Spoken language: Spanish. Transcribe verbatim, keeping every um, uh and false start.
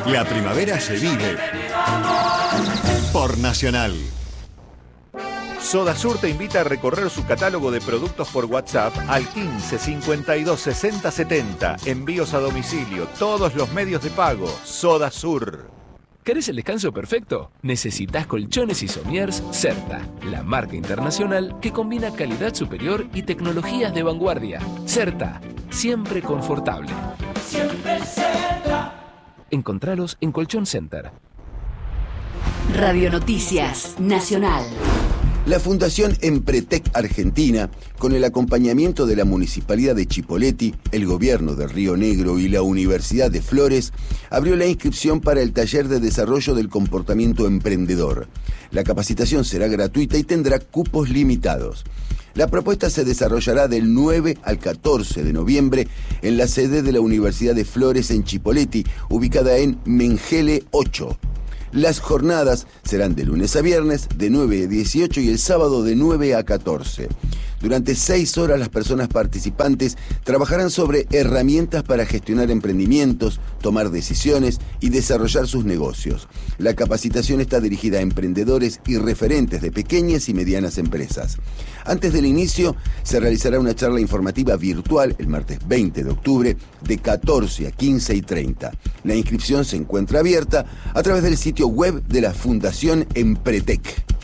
La primavera se vive por Nacional. Sodasur te invita a recorrer su catálogo de productos por WhatsApp al quince cincuenta y dos sesenta setenta. Envíos a domicilio, todos los medios de pago. Sodasur. ¿Querés el descanso perfecto? Necesitas colchones y somiers Certa, la marca internacional que combina calidad superior y tecnologías de vanguardia. Certa, siempre confortable. Siempre Certa. Encontralos en Colchón Center. Radio Noticias Nacional. La Fundación Empretec Argentina, con el acompañamiento de la Municipalidad de Chipoleti, el Gobierno de Río Negro y la Universidad de Flores, abrió la inscripción para el taller de desarrollo del comportamiento emprendedor. La capacitación será gratuita y tendrá cupos limitados. La propuesta se desarrollará del nueve al catorce de noviembre en la sede de la Universidad de Flores en Chipoleti, ubicada en Mengele ocho. Las jornadas serán de lunes a viernes, de nueve a dieciocho y el sábado de nueve a catorce. Durante seis horas las personas participantes trabajarán sobre herramientas para gestionar emprendimientos, tomar decisiones y desarrollar sus negocios. La capacitación está dirigida a emprendedores y referentes de pequeñas y medianas empresas. Antes del inicio se realizará una charla informativa virtual el martes veinte de octubre de catorce a quince y treinta. La inscripción se encuentra abierta a través del sitio web de la Fundación Empretec.